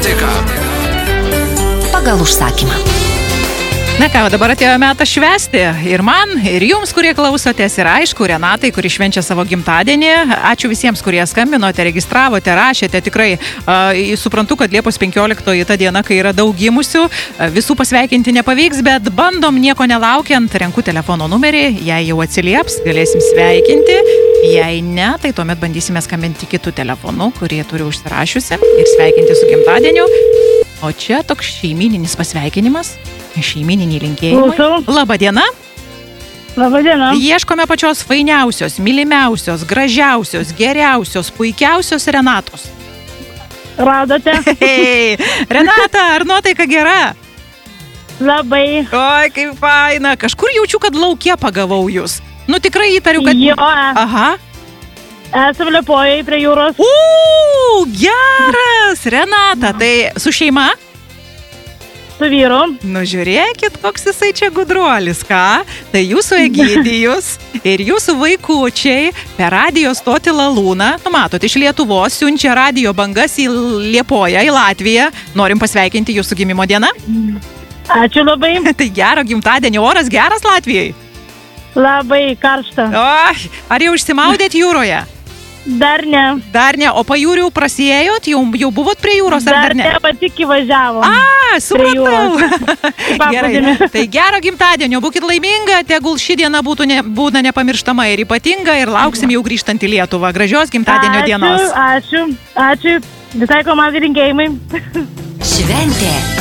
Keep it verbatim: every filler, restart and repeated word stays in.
nuotaika. Pagal užsakymą. Na ką, dabar atėjo metas švęsti ir man, ir jums, kurie klausotės, ir aišku, Renatai, kuri švenčia savo gimtadienį. Ačiū visiems, kurie skambinote, registravote, rašėte. Tikrai uh, suprantu, kad Liepos penkioliktoji ta diena, kai yra daug gimusių, uh, visų pasveikinti nepavyks, bet bandom nieko nelaukiant, renku telefono numerį, jei jau atsilieps, galėsim sveikinti. Jei ne, tai tuomet bandysime skambinti kitų telefonų, kurie turi užsirašiusi ir sveikinti su gimtadieniu. O čia toks šeimininis pasveikinimas. Šeimininiai linkėjimai. Klausau. Labą dieną. Labą dieną. Ieškome pačios fainiausios, mylimiausios, gražiausios, geriausios, puikiausios Renatos. Radote? Hey, Renata, ar nuotaika gera? Labai. Oi, kaip faina. Kažkur jaučiu, kad lauke pagavau jūs. Nu, tikrai įtariu, kad... Jo. Aha. Esam Liepojoj prie jūros. Uuu, geras, Renata. Tai su šeima? Su vyru. Nu, žiūrėkit, koks jisai čia gudruolis, ką? Tai jūsų Egidijus ir jūsų vaikučiai per radijo stotį Lalūną, nu, matot, iš Lietuvos siunčia radijo bangas į Liepoją, į Latviją. Norim pasveikinti jūsų gimimo dieną. Ačiū labai. Tai gero gimtadienio, oras geras Latvijai. Labai karšta. O, ar jau išsimaudėt jūroje? Dar ne. Dar ne, o pajūrių prasiėjot, jau, jau buvot prie jūros, ar dar ne? Dar ne, bet tik įvažiavom. A, supratau. Gerai. Tai gero gimtadienio, būkit laiminga, tegul ši diena būtų ne, būna nepamirštama ir ypatinga ir lauksim jau grįžtant į Lietuvą. Gražios gimtadienio ačiū, dienos. Ačiū, ačiū. Visai komandai linkėjimai. Šventė